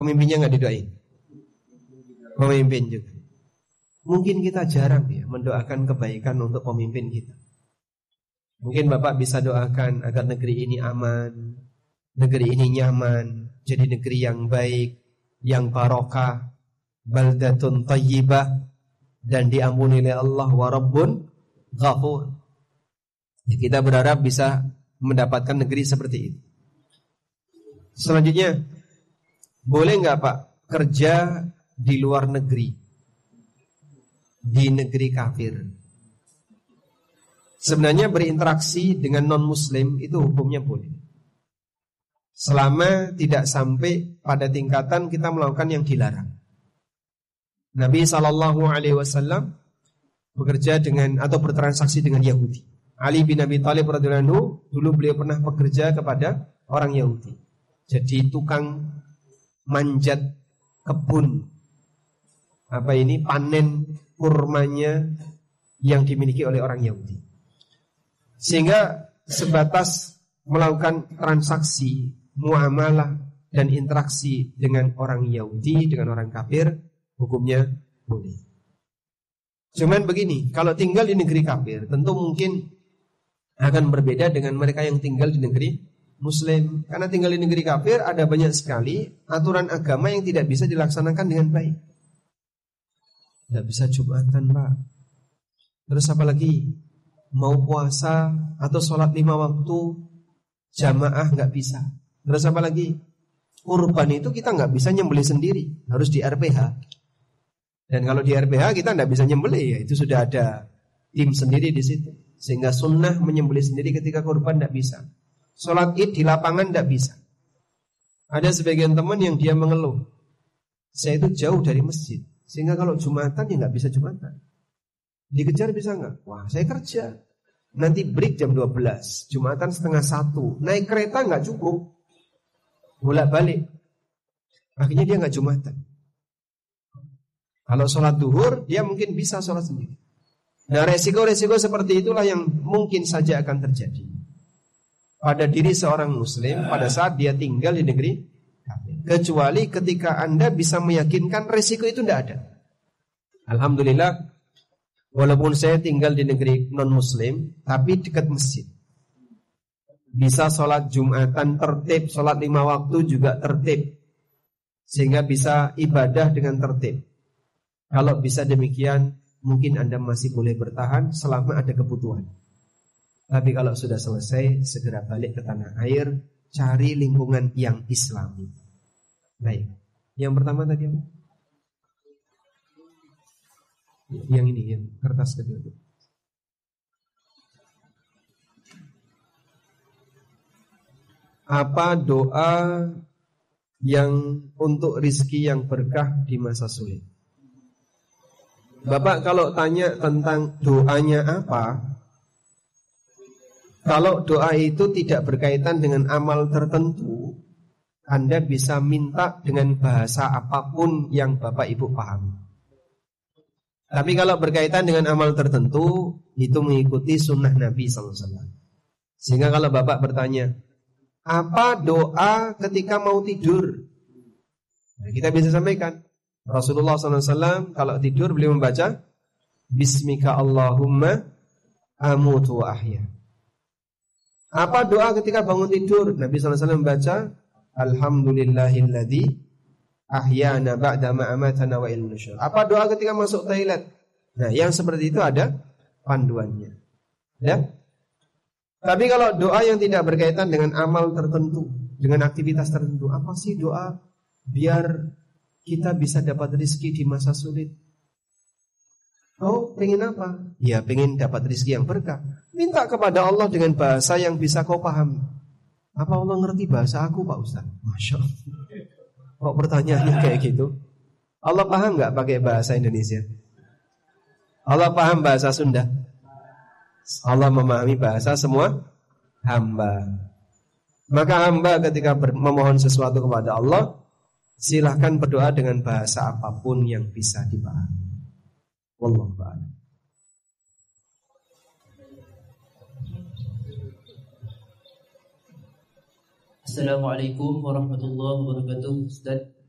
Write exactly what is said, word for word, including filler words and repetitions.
Pemimpinnya nggak didoain? Pemimpin juga. Mungkin kita jarang ya mendoakan kebaikan untuk pemimpin kita. Mungkin Bapak bisa doakan agar negeri ini aman, negeri ini nyaman, jadi negeri yang baik, yang barokah, baldatun thayyibah, dan diampuni oleh Allah wa rabbun ghafur. Ya, kita berharap bisa mendapatkan negeri seperti itu. Selanjutnya, boleh nggak Pak kerja di luar negeri, di negeri kafir? Sebenarnya berinteraksi dengan non-muslim itu hukumnya boleh, selama tidak sampai pada tingkatan kita melakukan yang dilarang. Nabi shallallahu alaihi wasallam bekerja dengan atau bertransaksi dengan Yahudi. Ali bin Abi Thalib radhiyallahu anhu dulu beliau pernah bekerja kepada orang Yahudi, jadi tukang manjat kebun, apa ini, panen kurmanya yang dimiliki oleh orang Yahudi. Sehingga sebatas melakukan transaksi, muamalah dan interaksi dengan orang Yahudi, dengan orang kafir, hukumnya boleh. Cuman begini, kalau tinggal di negeri kafir, tentu mungkin akan berbeda dengan mereka yang tinggal di negeri Muslim. Karena tinggal di negeri kafir ada banyak sekali aturan agama yang tidak bisa dilaksanakan dengan baik. Tidak bisa Jumatan Pak. Terus apa lagi? Mau puasa atau sholat lima waktu jamaah nggak bisa. Terus apa lagi? Kurban itu kita nggak bisa nyembelih sendiri, harus di R P H. Dan kalau di R P H kita nggak bisa nyembelih, ya itu sudah ada tim sendiri di situ. Sehingga sunnah menyembelih sendiri ketika kurban nggak bisa. Sholat id di lapangan nggak bisa. Ada sebagian teman yang dia mengeluh, saya itu jauh dari masjid, sehingga kalau Jumatan ya nggak bisa Jumatan. Dikejar bisa nggak? Wah, saya kerja. Nanti break jam dua belas, Jumatan setengah satu. Naik kereta nggak cukup, bolak-balik. Akhirnya dia nggak Jumatan. Kalau sholat duhur, dia mungkin bisa sholat sendiri. Nah, resiko-resiko seperti itulah yang mungkin saja akan terjadi pada diri seorang muslim pada saat dia tinggal di negeri kafir. Kecuali ketika Anda bisa meyakinkan resiko itu tidak ada. Alhamdulillah, walaupun saya tinggal di negeri non-muslim, tapi dekat masjid, bisa sholat Jumatan tertib, sholat lima waktu juga tertib, sehingga bisa ibadah dengan tertib. Kalau bisa demikian, mungkin Anda masih boleh bertahan selama ada kebutuhan. Tapi kalau sudah selesai, segera balik ke tanah air, cari lingkungan yang Islami. Baik, yang pertama tadi apa? Yang ini, yang kertas kedua. Apa doa yang untuk rizki yang berkah di masa sulit? Bapak kalau tanya tentang doanya apa, kalau doa itu tidak berkaitan dengan amal tertentu, Anda bisa minta dengan bahasa apapun yang Bapak Ibu pahami. Tapi kalau berkaitan dengan amal tertentu, itu mengikuti sunnah Nabi shallallahu alaihi wasallam. Sehingga kalau Bapak bertanya, apa doa ketika mau tidur? Nah, kita bisa sampaikan, Rasulullah shallallahu alaihi wasallam kalau tidur beliau membaca Bismika Allahumma amutu wa ahya. Apa doa ketika bangun tidur? Nabi shallallahu alaihi wasallam membaca Alhamdulillahilladzi ahyana ba'da ma amatana wa ilaihi nusyur. Apa doa ketika masuk toilet? Nah, yang seperti itu ada panduannya. Ya. Tapi kalau doa yang tidak berkaitan dengan amal tertentu, dengan aktivitas tertentu, apa sih doa biar kita bisa dapat rezeki di masa sulit? Oh, pengen apa? Ya, pengen dapat rezeki yang berkah. Minta kepada Allah dengan bahasa yang bisa kau pahami. Apa Allah ngerti bahasa aku, Pak Ustaz? Masya Allah. Kok pertanyaannya kayak gitu? Allah paham gak pakai bahasa Indonesia? Allah paham bahasa Sunda? Allah memahami bahasa semua hamba. Maka hamba ketika memohon sesuatu kepada Allah, silahkan berdoa dengan bahasa apapun yang bisa dipahami. Wallahu a'lam. Assalamualaikum warahmatullahi wabarakatuh. Ustaz,